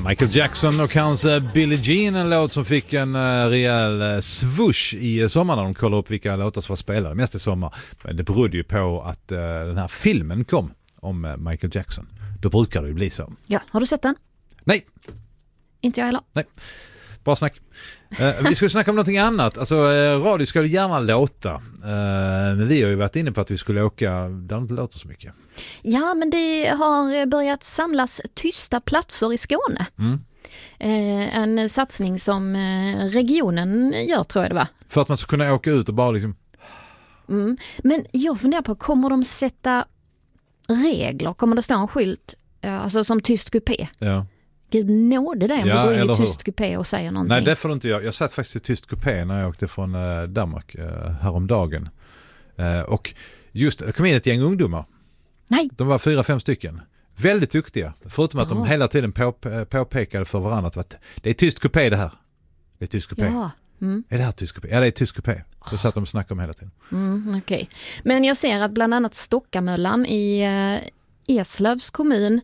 Michael Jackson och hans Billie Jean, en låt som fick en rejäl swoosh i sommar när de kollade upp vilka låtar som var spelade mest i sommar. Men det berodde ju på att den här filmen kom om Michael Jackson. Då brukar det ju bli så. Ja, har du sett den? Nej. Inte jag heller. Nej. Bra snack. Vi skulle snacka om någonting annat. Alltså radio ska ju gärna låta. Men vi har ju varit inne på att vi skulle åka där det inte låter så mycket. Ja, men det har börjat samlas tysta platser i Skåne. En satsning som regionen gör, tror jag det var. För att man ska kunna åka ut och bara liksom... Men jag funderar på, kommer de sätta regler? Kommer det stå en skylt alltså som tyst kupé? Ja. Gud nåde det om du går in i tyst kupé och säger någonting. Nej, det får du inte göra. Jag satt faktiskt i tyst kupé när jag åkte från Danmark häromdagen. Och just det kom in ett gäng ungdomar. Nej. De var 4-5 stycken. Väldigt duktiga. Förutom att de hela tiden påpekade för varandra att det är tyst kupé det här. Det är tyst kupé. Ja. Är det här tyst kupé? Ja, det är tyst kupé. Så satt de och snackade om hela tiden. Okej. Men jag ser att bland annat Stockamöllan i Eslövs kommun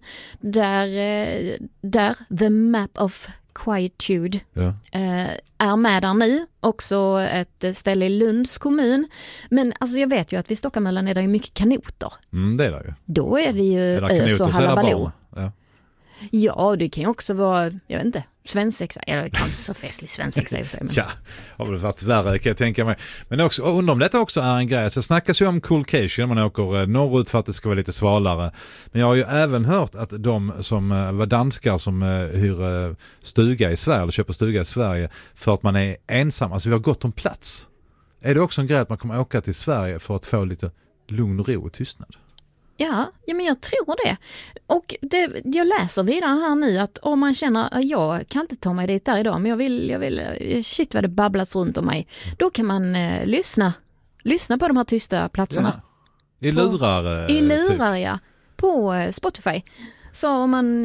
där The Map of Quietude är med där nu. Också ett ställe i Lunds kommun. Men alltså jag vet ju att vid Stockamöllan är det ju mycket kanoter. Det är det ju. Då är det ju ös och halabaloo. Ja, det kan ju också vara, jag vet inte, svensexa, eller kanske så festlig svensexa i sig. Ja, har väl varit värre kan jag tänka mig. Men också, undrar om detta också är en grej. Så snackas ju om coolcation när man åker norrut för att det ska vara lite svalare. Men jag har ju även hört att de som var danskar som hyr stuga i Sverige eller köper stuga i Sverige för att man är ensam, alltså vi har gott om plats. Är det också en grej att man kommer åka till Sverige för att få lite lugn och ro och tystnad? Ja, men jag tror det. Och jag läser vidare här nu att om man känner att jag kan inte ta mig dit där idag, men jag vill shit vad det babblas runt om mig. Då kan man lyssna på de här tysta platserna. Ja. I lurar typ. Ja. På Spotify. Så om man,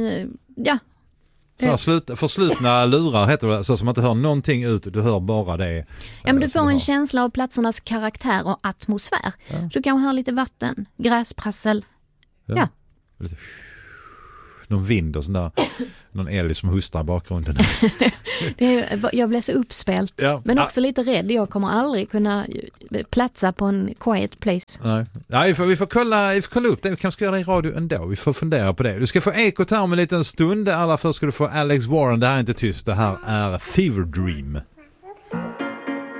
förslutna lurar heter det, så som man inte hör någonting ut, du hör bara det. Ja, men du får en känsla av platsernas karaktär och atmosfär. Ja. Du kan höra lite vatten, gräsprassel. Ja. Någon vind och sån där, någon älg som hustar i bakgrunden. Jag blev så uppspelt, men också lite rädd. Jag kommer aldrig kunna platsa på en quiet place. Nej, vi får kolla upp det. Vi kanske ska göra det i radio ändå. Vi får fundera på det. Du ska få Ekot här om en liten stund. Allra först ska du få Alex Warren. Det här är inte tyst. Det här är Fever Dream.